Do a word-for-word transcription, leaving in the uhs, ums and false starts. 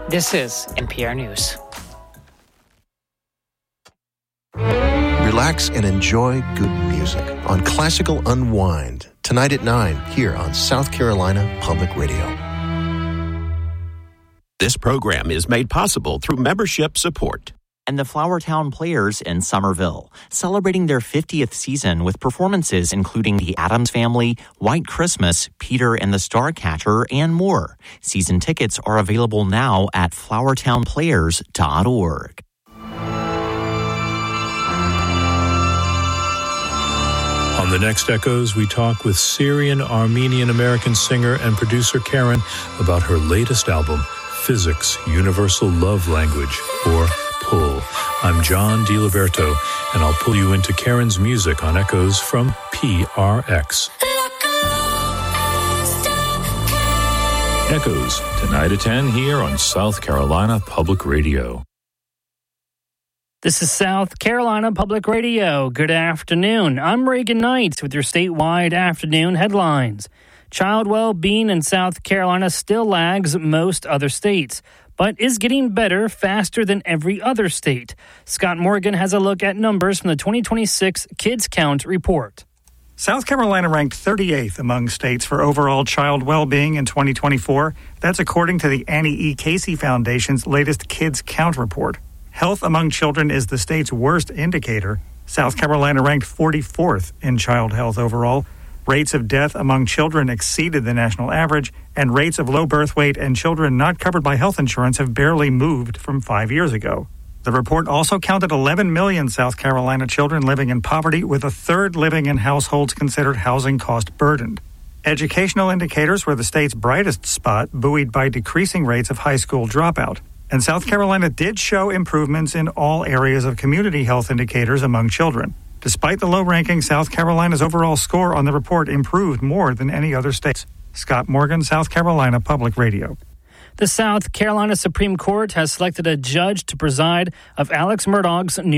This is N P R News. Relax and enjoy good music on Classical Unwind tonight at nine here on South Carolina Public Radio. This program is made possible through membership support. And the Flowertown Players in Somerville, celebrating their fiftieth season with performances including The Addams Family, White Christmas, Peter and the Starcatcher, and more. Season tickets are available now at flowertown players dot org. On the next Echoes, we talk with Syrian-Armenian-American singer and producer Karen about her latest album, Physics, Universal Love Language, or Pull. I'm John DiLiberto, and I'll pull you into Karen's music on Echoes from P R X. Echoes, tonight at ten here on South Carolina Public Radio. This is South Carolina Public Radio. Good afternoon. I'm Reagan Knights with your statewide afternoon headlines. Child well-being in South Carolina still lags most other states, but is getting better faster than every other state. Scott Morgan has a look at numbers from the twenty twenty-six Kids Count report. South Carolina ranked thirty-eighth among states for overall child well-being in twenty twenty-four. That's according to the Annie E. Casey Foundation's latest Kids Count report. Health among children is the state's worst indicator. South Carolina ranked forty-fourth in child health overall. Rates of death among children exceeded the national average, and rates of low birth weight and children not covered by health insurance have barely moved from five years ago. The report also counted eleven million South Carolina children living in poverty, with a third living in households considered housing cost burdened. Educational indicators were the state's brightest spot, buoyed by decreasing rates of high school dropout. And South Carolina did show improvements in all areas of community health indicators among children. Despite the low ranking, South Carolina's overall score on the report improved more than any other state. Scott Morgan, South Carolina Public Radio. The South Carolina Supreme Court has selected a judge to preside of Alex Murdaugh's new